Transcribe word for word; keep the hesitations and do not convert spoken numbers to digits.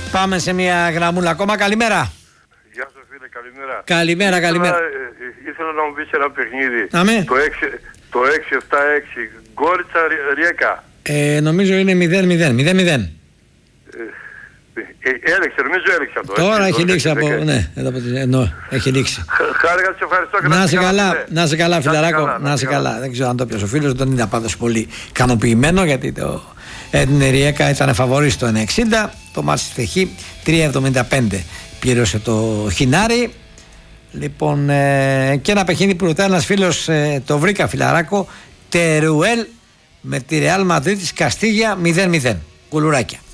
Πάμε σε μια γραμμούλα ακόμα. Καλημέρα. Γεια σας φίλε, καλημέρα. Καλημέρα, καλημέρα. Ήθελα, ε, ήθελα να μου πεις ένα παιχνίδι. Αμέ. Το έξι επτά έξι. Γκόριτσα Ριέκα. Ε, νομίζω είναι μηδέν μηδέν. μηδέν μηδέν. Ε, έλεξε, νομίζω έλεξα το. Τώρα έχει λήξει από... Ναι, εδώ έχει λήξει. Χάρηκα, σε ευχαριστώ. Να είσαι καλά, να είσαι καλά φιλαράκο. Να είσαι καλά. Δεν ξέρω αν το πιασε ο φίλος, τον είδα πάντως πολύ ικανοποιημένο, γιατί το... την Ριέκα ήταν φαβορί στο ένα εξήντα. Το μάτς στη Θεχή τρία εβδομήντα πέντε πλήρωσε το Χινάρι. Λοιπόν, ε, και ένα παιχνίδι που ρωτάει ένας φίλος, ε, το βρήκα φιλαράκο, Τερουέλ με τη Ρεάλ Μαδρίτης Καστίγια μηδέν μηδέν. Κουλουράκια.